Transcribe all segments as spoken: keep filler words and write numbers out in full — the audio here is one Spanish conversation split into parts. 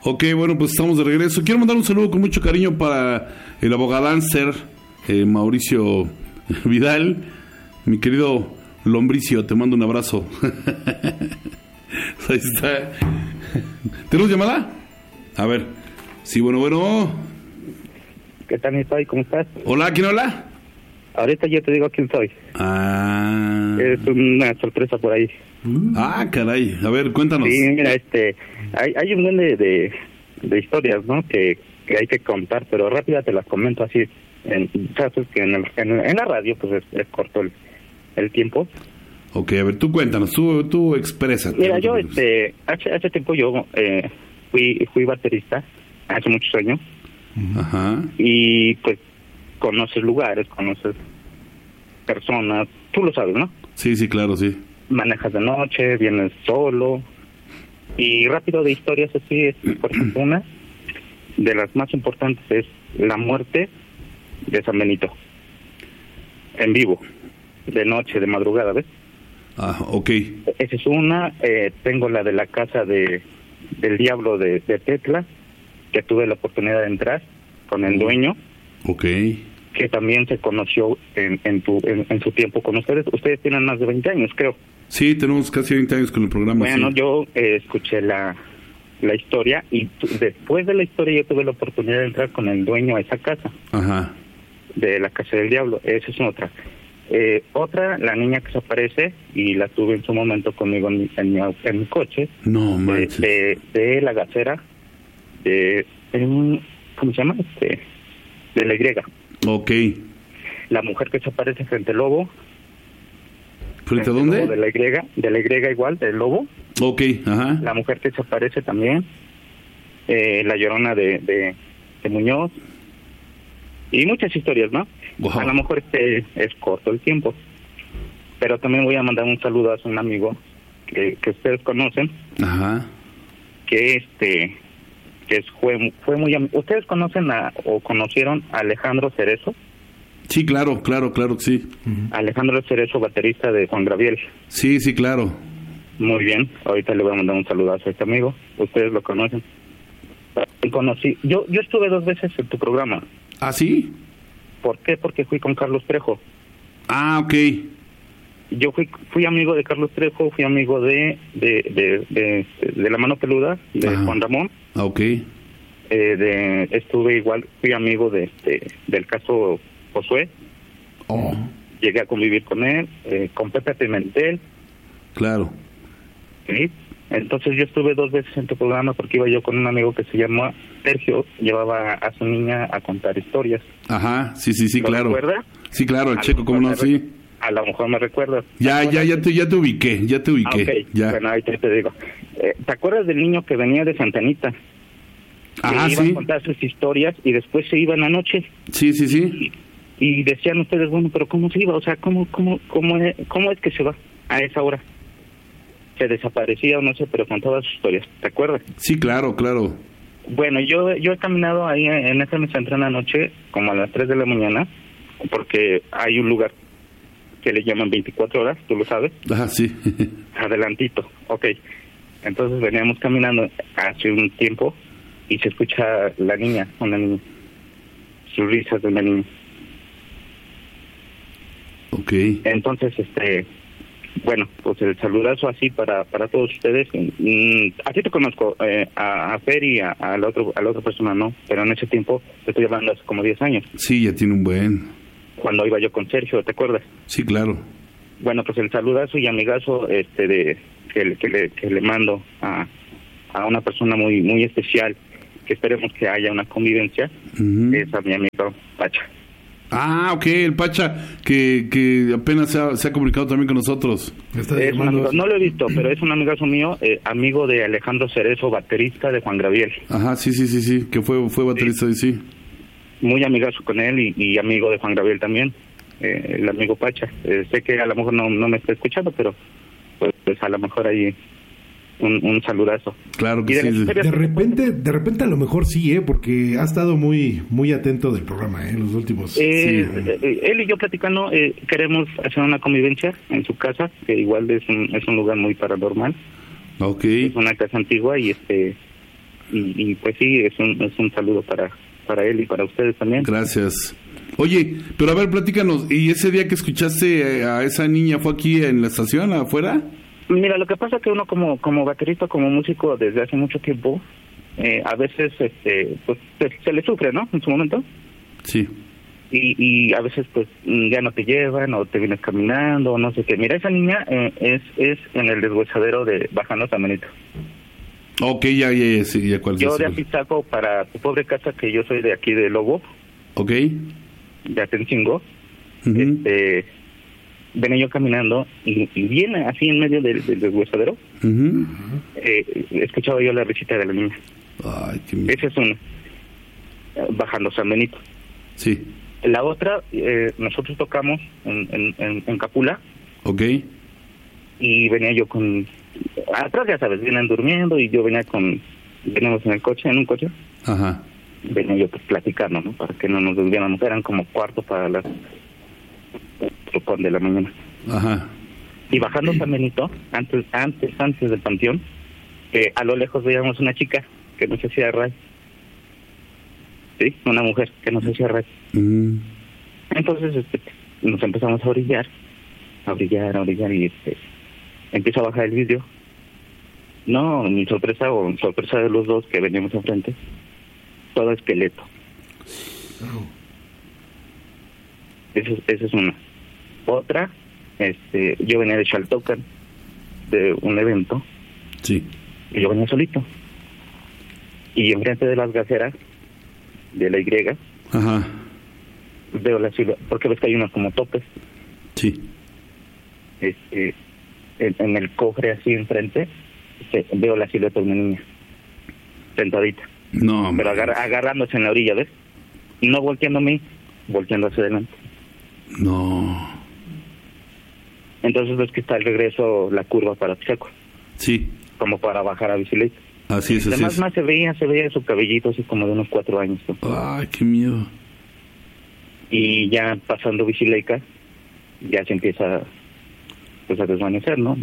Ok, bueno, pues estamos de regreso. Quiero mandar un saludo con mucho cariño para el abogadáncer eh, Mauricio Vidal. Mi querido Lombricio, te mando un abrazo. Ahí está. ¿Tenemos llamada? A ver. Sí, bueno, bueno. ¿Qué tal, mi Pai? ¿Cómo estás? Hola, ¿quién habla? Ahorita yo te digo quién soy. Ah. Es una sorpresa por ahí. Ah, caray. A ver, cuéntanos. Sí, mira, este, hay, hay un buen de, de, de historias, ¿no? Que, que hay que contar, pero rápida te las comento así. En, sabes que en, el, en, en la radio, pues es, es corto el, el tiempo. Ok, a ver, tú cuéntanos, tú, tú exprésate. Mira, yo, este, hace, hace tiempo yo eh, fui, fui baterista, hace muchos años. Ajá. Y pues conoces lugares, conoces personas, tú lo sabes, ¿no? Sí, sí, claro, sí. Manejas de noche, vienes solo, y rápido de historias así, es, por ejemplo, una de las más importantes es la muerte de San Benito, en vivo, de noche, de madrugada, ¿ves? Ah, ok. Esa es una. Eh, tengo la de la casa de del Diablo de, de Tetla, que tuve la oportunidad de entrar con el dueño. Ok. Que también se conoció en en, tu, en, en su tiempo con ustedes. Ustedes tienen más de veinte años, creo. Sí, tenemos casi veinte años con el programa. Bueno, sí. yo eh, escuché la, la historia y tu, después de la historia yo tuve la oportunidad de entrar con el dueño a esa casa. Ajá. De la casa del Diablo. Esa es otra. Eh, otra, la niña que se aparece, y la tuve en su momento conmigo en mi, en mi, en mi coche. No, manches. De, de, de la gacera, de, de, ¿cómo se llama? Este, de la Y. Ok. La mujer que se aparece frente al lobo. ¿Frente a dónde? De la Y, de la Y igual, del lobo. Ok, ajá. La mujer que se aparece también. Eh, la Llorona de, de, de Muñoz. Y muchas historias, ¿no? Wow. A lo mejor este es corto el tiempo. Pero también voy a mandar un saludo a un amigo que, que ustedes conocen. Ajá. Que este que fue fue muy ustedes conocen a, o conocieron a Alejandro Cerezo. Sí, claro, claro, claro que sí. Uh-huh. Alejandro Cerezo, baterista de Juan Gabriel. Sí, sí, claro. Muy bien, ahorita le voy a mandar un saludazo a este amigo. Ustedes lo conocen. Conocí, yo yo estuve dos veces en tu programa. ¿Ah, sí? ¿Por qué? Porque fui con Carlos Trejo. Ah, ok. Yo fui fui amigo de Carlos Trejo, fui amigo de de de, de, de La Mano Peluda, de Ajá. Juan Ramón. Ah, ok. Eh, de, estuve igual, fui amigo de este del caso Josué. Oh. Llegué a convivir con él, eh, con Pepe Pimentel. Claro. Sí. Entonces yo estuve dos veces en tu programa porque iba yo con un amigo que se llamó Sergio, llevaba a su niña a contar historias. Ajá, sí, sí, sí, ¿Lo claro. recuerdas? Sí, claro, el Checo, ¿cómo no? Sí. A lo mejor me recuerdas. Ya, ya, ya te, ya te ubiqué, ya te ubiqué. Ah, okay. Ya. Bueno, ahí te, te digo. Eh, ¿Te acuerdas del niño que venía de Santa Anita? Ajá, que iba sí. a contar sus historias y después se iba en la noche. Sí, sí, sí. Y, y decían ustedes, bueno, pero ¿cómo se iba? O sea, ¿cómo, cómo, cómo, es, cómo es que se va a esa hora? Se desaparecía o no sé, pero contaba sus historias. ¿Te acuerdas? Sí, claro, claro. Bueno, yo yo he caminado ahí en ese me centro en la noche, como a las tres de la mañana, porque hay un lugar que le llaman veinticuatro horas, tú lo sabes. Ah, sí. Adelantito, ok. Entonces veníamos caminando hace un tiempo y se escucha la niña, una niña, sus risas de una niña. Ok. Entonces, este, bueno, pues el saludazo así para para todos ustedes. Mm, a ti te conozco, eh, a, a Fer y a, a la otro, a la otra persona no, pero en ese tiempo, te estoy hablando hace como diez años. Sí, ya tiene un buen. Cuando iba yo con Sergio, ¿te acuerdas? Sí, claro. Bueno, pues el saludazo y amigazo este de que, que, le, que le mando a, a una persona muy muy especial, que esperemos que haya una convivencia, uh-huh. Es a mi amigo Pacha. Ah, ok, el Pacha, que, que apenas se ha, se ha comunicado también con nosotros. Es un amigo, no lo he visto, pero es un amigazo mío, eh, amigo de Alejandro Cerezo, baterista de Juan Gabriel. Ajá, sí, sí, sí, sí, que fue fue baterista, sí. sí. Muy amigazo con él y, y amigo de Juan Gabriel también, eh, el amigo Pacha. Eh, sé que a lo mejor no, no me está escuchando, pero pues, pues a lo mejor ahí un, un saludazo. Claro que de sí. De repente, de repente a lo mejor sí, ¿eh? Porque ha estado muy muy atento del programa, ¿eh? Los últimos... Eh, sí. eh, él y yo platicando, eh, queremos hacer una convivencia en su casa, que igual es un, es un lugar muy paranormal. Ok. Es una casa antigua y este... y, y pues sí, es un, es un saludo para, para él y para ustedes también. Gracias. Oye, pero a ver, platícanos, ¿y ese día que escuchaste a esa niña fue aquí en la estación, afuera? Mira, lo que pasa es que uno como como baterista, como músico desde hace mucho tiempo, eh, a veces este pues se, se le sufre, ¿no? En su momento. Sí. Y, y a veces pues ya no te llevan o te vienes caminando o no sé qué. Mira, esa niña eh, es es en el deshuesadero de Bajando San Benito. Ok, ya, ya, ya, sí, ya cuál es. Yo de Apizaco para tu pobre casa, que yo soy de aquí de Lobo. Ok. De Atencingo. Uh-huh. Este... venía yo caminando y, y viene así en medio del, del deshuesadero. Uh-huh. Eh, escuchaba yo la risita de la niña. Ay, qué miedo. Ese es un Bajando San Benito. Sí. La otra, eh, nosotros tocamos en, en, en, en Capula. Ok. Y venía yo con... Atrás, ya sabes, vienen durmiendo y yo venía con... Veníamos en el coche, en un coche. Ajá. Venía yo pues platicando, ¿no? Para que no nos desviáramos. Eran como cuartos para las... Tropón de la mañana. Ajá. Y bajando San Benito, antes, antes, antes del panteón, eh, a lo lejos veíamos una chica que no se hacía ray. Sí, una mujer que no se hacía ray. Uh-huh. Entonces, este, nos empezamos a orillar, a orillar, a orillar, y este, empiezo a bajar el vidrio. No, mi sorpresa, o sorpresa de los dos que veníamos enfrente, todo esqueleto. Oh. Esa es, es una. Otra, este, yo venía de Xaltocan, de un evento. Sí. Y yo venía solito. Y enfrente de las gaseras, de la Y, ajá, veo la silueta, porque ves que hay unos como topes. Sí. Este, en, en el cofre así enfrente, este, veo la silueta de una niña, sentadita. No, pero agar, agarrándose en la orilla, ¿ves? No volteando a mí, volteando hacia adelante. No. Entonces ves que está el regreso, la curva para Apizaco. Sí. Como para bajar a Bicilete. Así es, así Además, es. más se veía, se veía su cabellito así como de unos cuatro años. ¿No? Ay, qué miedo. Y ya pasando Bicileica, ya se empieza pues a desvanecer, ¿no?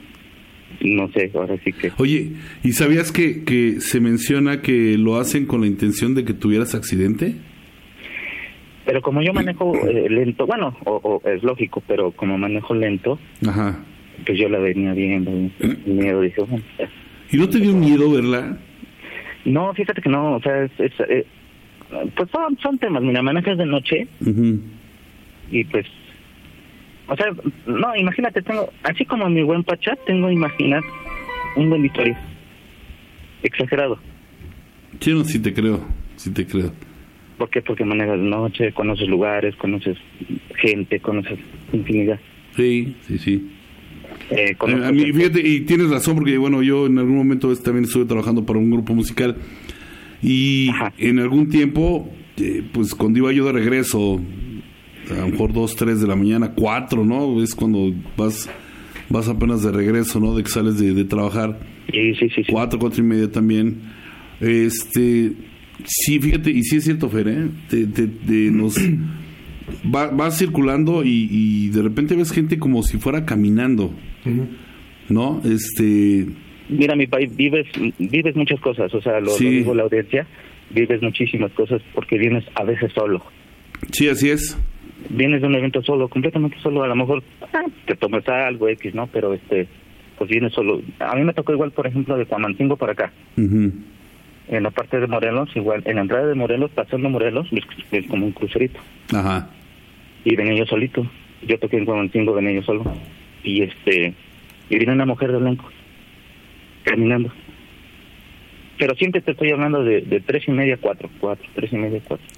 No sé, ahora sí que... Oye, ¿y sabías que, que se menciona que lo hacen con la intención de que tuvieras accidente? Pero como yo manejo eh, lento, bueno, o, o es lógico, pero como manejo lento, ajá, pues yo la venía viendo, miedo, dije, bueno, ya. ¿Y no te dio miedo verla? No, fíjate que no, o sea, es, es, eh, pues son, son temas, mira, manejas de noche, uh-huh, y pues, o sea, no, imagínate, tengo, así como mi buen Pachá, tengo, imaginar, un buen Victoria, exagerado. Sí, no, sí te creo, sí te creo. ¿Por qué? Porque manejas de noche, conoces lugares, conoces gente, conoces infinidad. Sí, sí, sí. Eh, eh, a mí, fíjate, y tienes razón, porque bueno, yo en algún momento también estuve trabajando para un grupo musical y ajá, en algún tiempo, eh, pues cuando iba yo de regreso, a lo mejor dos, tres de la mañana, cuatro, ¿no? Es cuando vas vas apenas de regreso, ¿no? De que sales de, de trabajar. Sí, sí, sí, sí. Cuatro, cuatro y media también. Este... Sí, fíjate, y sí es cierto, Fer, ¿eh? Te, te, te nos va, vas circulando y, y de repente ves gente como si fuera caminando, uh-huh, ¿no? Este... Mira, mi país, vives vives muchas cosas, o sea, lo, sí, lo digo la audiencia, vives muchísimas cosas porque vienes a veces solo. Sí, así es. Vienes de un evento solo, completamente solo, a lo mejor te tomas algo X, ¿no? Pero este, pues vienes solo. A mí me tocó igual, por ejemplo, de Cuamancingo para acá. Uh-huh. En la parte de Morelos, igual, en la entrada de Morelos, pasando Morelos, es, es como un crucerito. Ajá. Y venía yo solito. Yo toqué en Cuamancingo, venía yo solo. Y este, y viene una mujer de blanco, caminando. Pero siempre te estoy hablando de, de tres y media, cuatro, cuatro, tres y media, cuatro.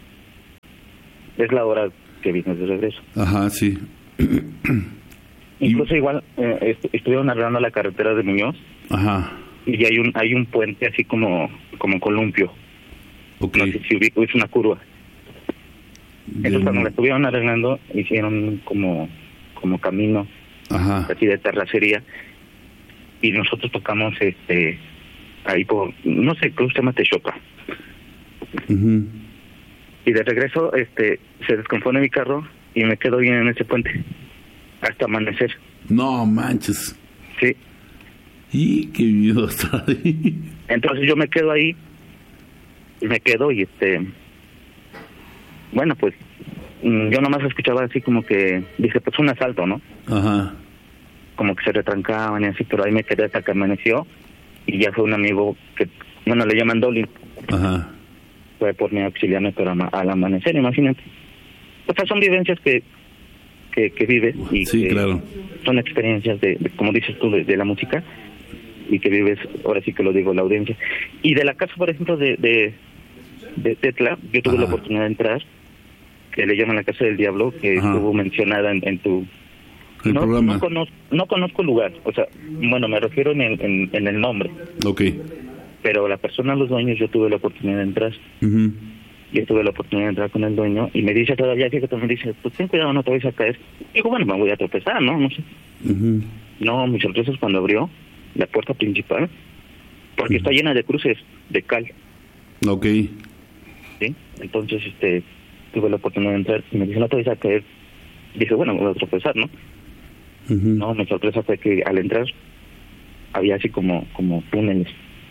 Es la hora que vienes de regreso. Ajá, sí. Incluso y... igual, eh, est- estuvieron arreglando la carretera de Muñoz. Ajá. Y hay un hay un puente así como como columpio. Okay. No sé si ubico, es una curva. Bien. Entonces cuando la estuvieron arreglando hicieron como como camino, ajá, así de terracería, y nosotros tocamos este ahí por, no sé, ¿cómo se llama? Texopa. Uh-huh. Y de regreso este se descompone mi carro y me quedo bien en ese puente hasta amanecer. No manches. Sí. Y qué miedo está ahí. Entonces yo me quedo ahí, me quedo y este, bueno, pues yo nomás escuchaba así como que, dije, pues un asalto, ¿no? Ajá. Como que se retrancaban y así, pero ahí me quedé hasta que amaneció y ya fue un amigo que, bueno, le llaman Dolly. Ajá. Fue por mi auxiliarme, pero al amanecer, imagínate. O sea, son vivencias que que, que vives y sí, que claro. son experiencias de, de como dices tú, de, de la música y que vives, ahora sí que lo digo, la audiencia. Y de la casa, por ejemplo, de de, de Tetla, yo tuve Ajá. la oportunidad de entrar, que le llaman la Casa del Diablo, que Ajá. estuvo mencionada en, en tu... El no, programa. No conozco, no conozco el lugar, o sea, bueno, me refiero en el, en, en el nombre. Ok. Pero la persona, los dueños, yo tuve la oportunidad de entrar. Uh-huh. Yo tuve la oportunidad de entrar con el dueño y me dice todavía, fíjate, me dice, pues ten cuidado, no te vayas a caer. Digo, bueno, me voy a tropezar, ¿no? No sé. Uh-huh. No, mi sorpresa es cuando abrió la puerta principal, porque uh-huh. está llena de cruces de cal. Ok. ¿Sí? Entonces, este, tuve la oportunidad de entrar y me dice, no te vayas a caer. Dije, bueno, me voy a tropezar, ¿no? Uh-huh. No, mi sorpresa fue que al entrar había así como, como túneles.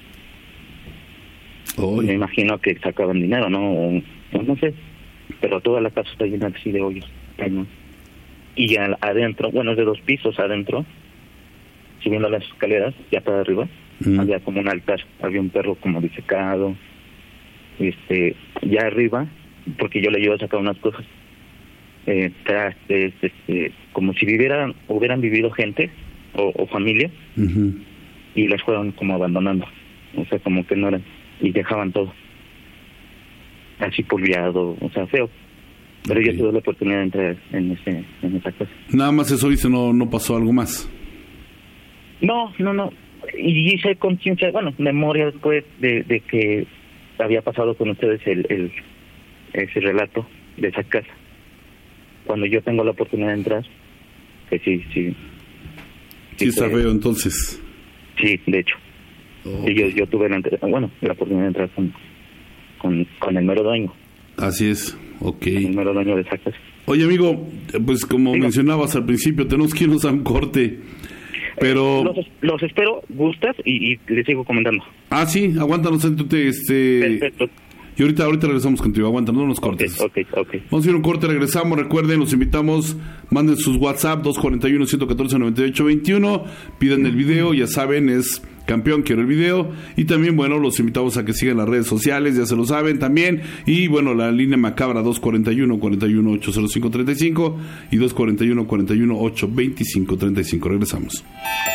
Oh. Me imagino que sacaban dinero, ¿no? O, o no sé, pero toda la casa está llena así de hoyos, ¿no? Y ya adentro, bueno, es de dos pisos adentro, subiendo las escaleras, ya para arriba, mm. había como un altar, había un perro como disecado, este, ya arriba, porque yo le llevo a sacar unas cosas, eh, trastes, este, como si vivieran, hubieran vivido gente o, o familia, uh-huh. y las fueron como abandonando, o sea, como que no eran, y dejaban todo así polviado, o sea, feo. Pero okay. yo tuve la oportunidad de entrar en ese en esa casa. Nada más eso hice, no no pasó algo más. No, no, no. Y hice conciencia, bueno, memoria después de, de que había pasado con ustedes el, el ese relato de esa casa. Cuando yo tengo la oportunidad de entrar, que sí, sí. Sí, está feo entonces. Sí, de hecho. Okay. Y yo, yo tuve la, bueno, la oportunidad de entrar con, con, con el mero dueño. Así es, ok. El mero dueño de esa casa. Oye, amigo, pues como Diga. mencionabas al principio, tenemos que irnos a un corte, pero... Eh, los, los espero, gustas, y, y les sigo comentando. Ah, sí, aguántanos, entonces, este... Perfecto. Y ahorita, ahorita regresamos contigo, aguántanos, no nos cortes. Ok, ok, ok. Vamos a ir a un corte, regresamos, recuerden, los invitamos, manden sus WhatsApp, dos cuatro uno, uno uno cuatro, nueve ocho dos uno, pidan el video, ya saben, es... Campeón, quiero el video. Y también, bueno, los invitamos a que sigan las redes sociales, ya se lo saben también. Y bueno, la línea macabra dos cuatro uno, cuatro uno ocho cero cinco tres cinco y dos cuatro uno, cuatro uno ocho dos cinco tres cinco. Regresamos.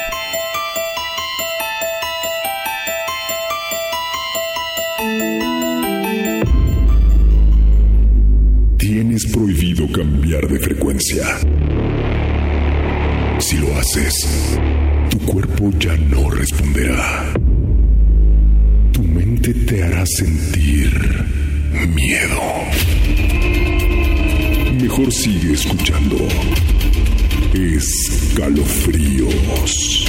Tienes prohibido cambiar de frecuencia. Si lo haces, tu cuerpo ya no responderá. Tu mente te hará sentir miedo. Mejor sigue escuchando Escalofríos.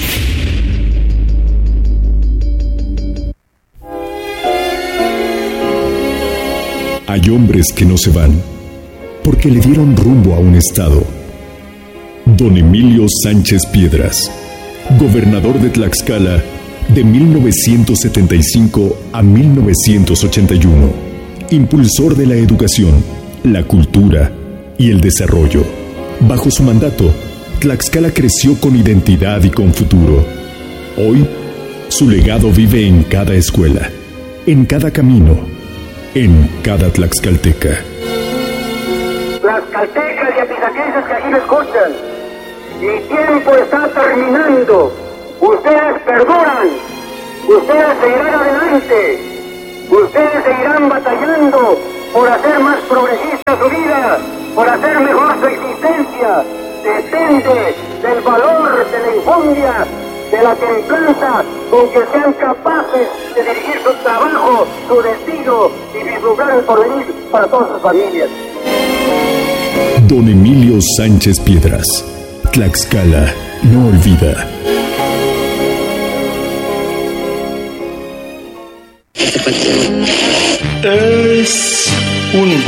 Hay hombres que no se van porque le dieron rumbo a un estado. Don Emilio Sánchez Piedras, gobernador de Tlaxcala de mil novecientos setenta y cinco a mil novecientos ochenta y uno, impulsor de la educación, la cultura y el desarrollo. Bajo su mandato, Tlaxcala creció con identidad y con futuro. Hoy, su legado vive en cada escuela, en cada camino, en cada tlaxcalteca. Tlaxcaltecas y apizaquenses que aquí me escuchan, el tiempo está terminando. Ustedes perduran, ustedes seguirán adelante, ustedes seguirán batallando por hacer más progresista su vida, por hacer mejor su existencia. Depende del valor, de la enjundia, de la templanza con que sean capaces de dirigir su trabajo, su destino y vislumbrar el porvenir para todas sus familias. Don Emilio Sánchez Piedras, Tlaxcala no olvida. Es un